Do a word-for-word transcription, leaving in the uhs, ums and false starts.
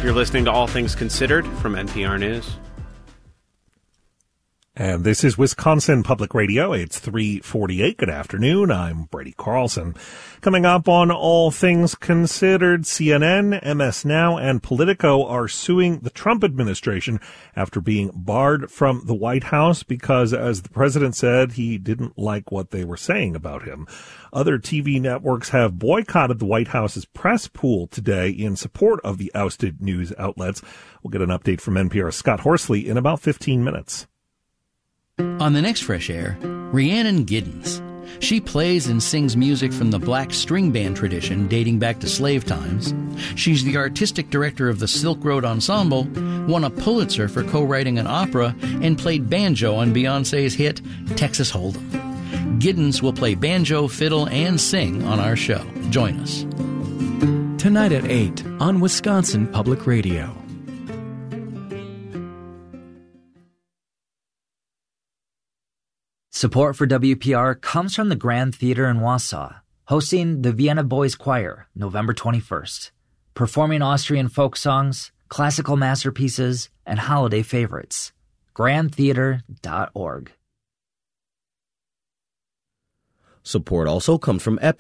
You're listening to All Things Considered from N P R News. And this is Wisconsin Public Radio. It's three forty-eight. Good afternoon. I'm Brady Carlson. Coming up on All Things Considered, C N N, M S Now, and Politico are suing the Trump administration after being barred from the White House because, as the president said, he didn't like what they were saying about him. Other T V networks have boycotted the White House's press pool today in support of the ousted news outlets. We'll get an update from N P R's Scott Horsley in about fifteen minutes. On the next Fresh Air, Rhiannon Giddens. She plays and sings music from the black string band tradition dating back to slave times. She's the artistic director of the Silk Road Ensemble, won a Pulitzer for co-writing an opera, and played banjo on Beyoncé's hit Texas Hold'em. Giddens will play banjo, fiddle, and sing on our show. Join us. Tonight at eight on Wisconsin Public Radio. Support for W P R comes from the Grand Theater in Wausau, hosting the Vienna Boys Choir November twenty-first, performing Austrian folk songs, classical masterpieces, and holiday favorites. grand theater dot org. Support also comes from Epic.